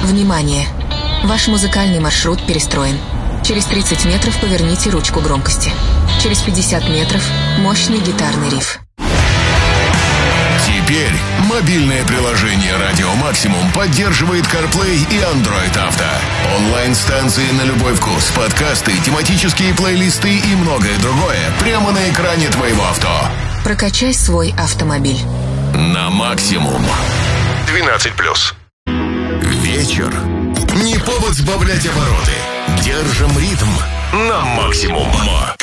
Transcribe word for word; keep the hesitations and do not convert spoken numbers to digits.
Внимание! Ваш музыкальный маршрут перестроен. Через тридцать метров поверните ручку громкости. Через пятьдесят метров мощный гитарный риф. Теперь мобильное приложение «Радио Максимум» поддерживает CarPlay и Android Auto. Онлайн-станции на любой вкус, подкасты, тематические плейлисты и многое другое прямо на экране твоего авто. Прокачай свой автомобиль. На максимум. двенадцать плюс. Вечер. Не повод сбавлять обороты. Держим ритм на максимум.